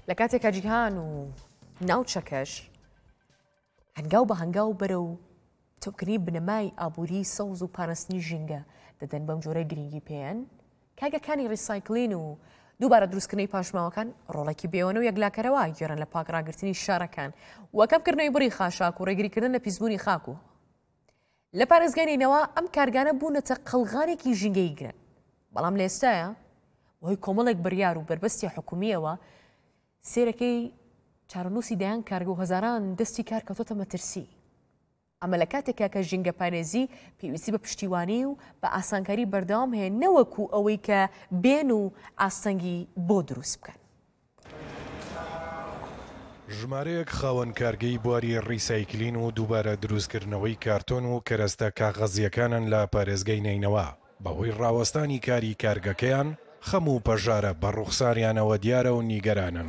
لە کاتێکە جیهان و ناوچەکەش هەنگاو بە هەنگاو بەرە و تۆکری بنەمای ئابووری سەوز و پاراستنی ژینگە دەدەن بەم جۆرە گرنگی پێیان کاگەکانی ڕیسایکلین و دووبارە دروستکردنەوەی پاشماوەکان ڕۆڵێکی بێوەنە و یەکلاکەرەوە گێڕن لە پاکڕاگررتنی شارەکان وەکەمکردنەوەی بڕی خاشاک و ڕێگریکردن لە پیسبوونی خاک و لە پارێزگانینەوە ئەم کارگانە بوونەتە قەڵغانێکی ژینگەی گرن بەڵام لە ئێستایە وهۆی کۆمەڵێک بڕیار و بربەستی حکومیەوە سێرەکەی چارەنووسی دایان کارگە و هەزاران دەستی کار کەوتۆتە مەترسی ئەمە لە کاتێکا کە ژینگە پارێزی پێویستی بە پشتیوانی و بە ئاسانکاری بەردەوام هەیە نەوەکو ئەوەی کە بێن و ئاستەنگی بۆ دروست بکەن. ژمارەیەک خاوەن کارگەی بواری ڕیسایکلین و دووبارە دروستکردنەوەی کارتۆن و کەرەستە کاغەزیەکانن لە پارێزگای نینەوە بەهۆی ڕاوەستانی کاری کارگەکەیان خەم و پەژارە بە ڕوخساریانەوە دیارە و نیگەرانن.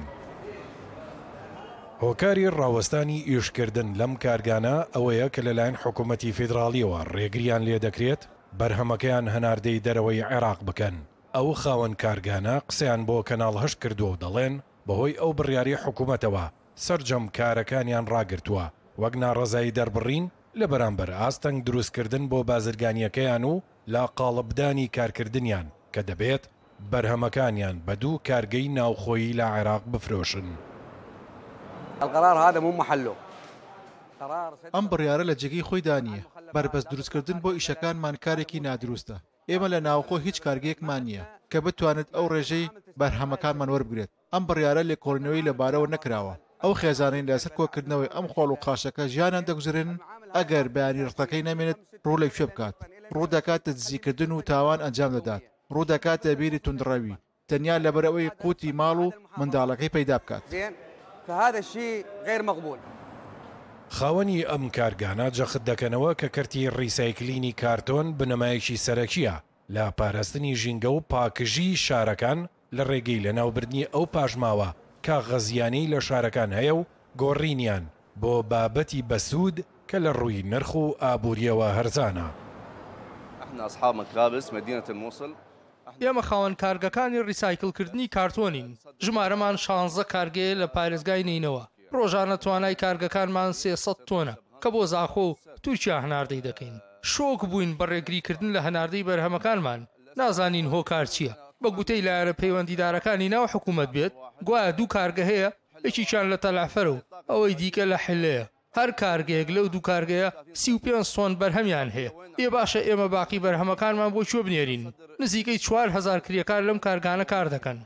هۆکاری ڕاوەستانی ئیشکردن لەم کارگانە ئەوەیە کە لەلایەن حکوومەتی فیدراڵیەوە ڕێگریان لێ دەکرێت بەرهەمەکەیان هەناردەی دەرەوەی عێراق بکەن. ئەو خاوەن کارگانە قسەیان بۆ کەناڵ هەشت کردو و دەڵێن بەهۆی ئەو بڕیاری حکوومەتەوە سەرجەم کارەکانیان ڕاگرتووە وەک ناڕەزایی دەربڕین لە بەرامبەر ئاستەنگ دروستکردن بۆ بازرگانیەکەیان و لا قاڵبدانی کارکردنیان کە دەبێت بەرهەمەکانیان بە دوو کارگەی ناوخۆیی لە عێراق بفرۆشن. القرار هذا مو محله. ئەم بڕیارە لە جێگەی خۆی دانیە بربەست دروستکردن بۆ ئیشەکانمان کارێکی نادروستە. ئێمە لە ناوخۆ هیچ کارگەیەکمان نییە کە بتوانێت ئەو ڕێژەی بەرهەمەکانمان وەربگرێت. ئەم بڕیارە لێکۆڵینەوەی لەبارەوە نەکراوە. ئەو خێزانەی لەسەر کۆکردنەوەی ئەم خۆڵ و قاشەکە ژیانیان دەگوزرێن ئەگەر بەیانی ڕستەکەی نامێنێت ڕوو لە کوێ بکات. ڕوو دەکاتە دزیکردن و تاوان ئەنجام دەدات. ڕوو دەکاتە بیری توندڕەوی تەنیا لەبەرەوەی قوتی ماڵ و منداڵەکەی پەیدا بکات. فهذا الشيء غير مقبول. خاوەنی ئەم کارگانە جەخت دەکەنەوە کە کەرتی ڕیسایکلینی کارتۆن بنەمایەکی سەرەکیە لە پاراستنی ژینگە و پاکژی شارەکان لە ڕێگەی لەناوبردنی ئەو پاژماوە کاغەزیانەی لە شارەکان هەیە و گۆڕینیان بۆ بابەتی بەسوود کە لە ڕووی نرخ و ئابووریەوە هەرزانە. ئێمە خاوەن کارگەکانی ڕیسایکلکردنی کارتۆنین. ژمارەمان 16 کارگەیە لە پارێزگای نینەوە. ڕۆژانە توانای کارگەکانمان 300 تۆنە کە بۆ زاخۆ و تورکیا هەناردەی دەکەین. شۆک بووین بە ڕێگریکردن لە هەناردەی بەرهەمەکانمان. نازانین هۆکار چییە. بە گوتەی لایەنە پەیوەندیدارەکانی ناو حکوومەت بێت گوایە دوو کارگە هەیە یەکییان لە تەلافەرە و ئەوەی دیکە لە حلەیە. هەر کارگەیەک لەو دوو کارگەیە 35 تۆن بەرهەمیان هەیە. ئێ باشە ئێمە باقی بەرهەمەکانمان بۆ کوێ بنێرین؟ نزیکەی 4000 کریەکار لەم کارگانە کار دەکەن.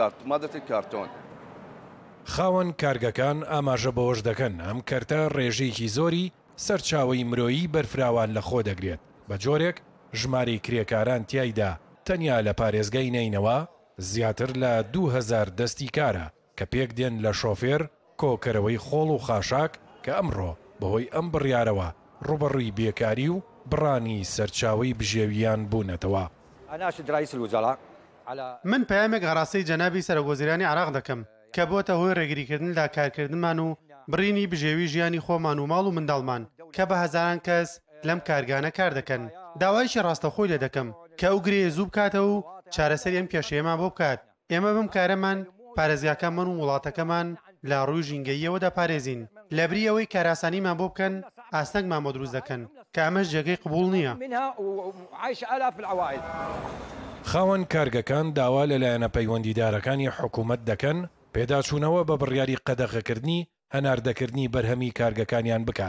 خاوەن کارگەکان ئاماژە بەوەش دەکەن ئەم کەرتە ڕێژەیەکی زۆری سەرچاوی مرۆیی بەرفراوان لە خۆ دەگرێت. بە جۆرێک ژماری کرێکاران تیایدا تەنیا لە پارێزگای نینەوە زیاتر لە 2000 دەستی کارە کە پێک دێن لە شۆفێر کۆکەرەوەی خۆڵ و خاشاک کە ئەمڕۆ بەهۆی ئەم بڕیارەوە ڕوبەڕووی بێکاری و بڕانی سەرچاوی بژێویان بوونەتەوە. من پەیامێک هەڕاستەی جەنابی سەرۆکوەزیرانی عێراق دەکەم کە بۆتە هۆی ڕێگریکردن لە کارکردنمان و بڕینی بژێوی ژیانی خۆمان و ماڵ و منداڵمان کە بە هەزاران کەس لەم کارگانە کار دەکەن. داوایشی ڕاستەخۆی لێ دەکەم کە ئەو گرێ زوو بکاتە و چارەسەری ئەم کێشەیەمان بۆ بکات. ئێمە بم کارەمان پارێزگاکەمان و وڵاتەکەمان لە ڕووی ژینگەییەوە دەپارێزین. لەبری ئەوەی کاراسانیمان بۆ بکەن ئاستەنگمان بۆ دروست دەکەن کە ئەمەش جێگەی قبوڵ نییە. خاوەن کارگەکان داوا لەلایەنە پەیوەندیدارەکانی حکوومەت دەکەن پێداچوونەوە بە بڕیاری قەدەغەکردنی هەناردەکردنی بەرهەمی کارگەکانیان بکات.